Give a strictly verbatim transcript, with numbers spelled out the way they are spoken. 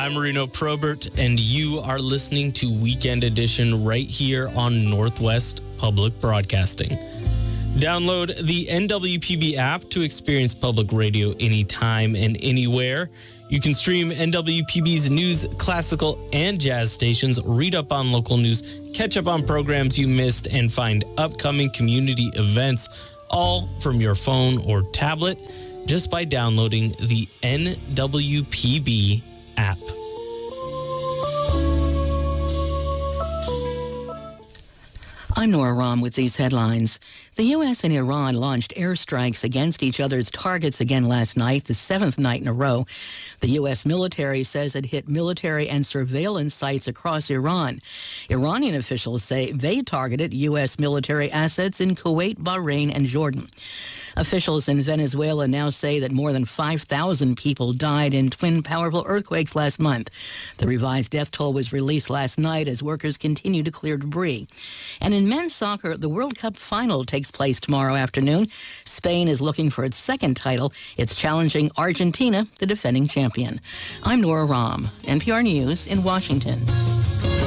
I'm Marino Probert, and you are listening to Weekend Edition right here on Northwest Public Broadcasting. Download the N W P B app to experience public radio anytime and anywhere. You can stream N W P B's news, classical, and jazz stations, read up on local news, catch up on programs you missed, and find upcoming community events, all from your phone or tablet, just by downloading the N W P B app. I'm Nora Rahm with these headlines. The U S and Iran launched airstrikes against each other's targets again last night, the seventh night in a row. The U S military says it hit military and surveillance sites across Iran. Iranian officials say they targeted U S military assets in Kuwait, Bahrain, and Jordan. Officials in Venezuela now say that more than five thousand people died in twin powerful earthquakes last month. The revised death toll was released last night as workers continue to clear debris. And in men's soccer, the World Cup final takes place tomorrow afternoon. Spain is looking for its second title. It's challenging Argentina, the defending champion. I'm Nora Rahm, N P R News in Washington.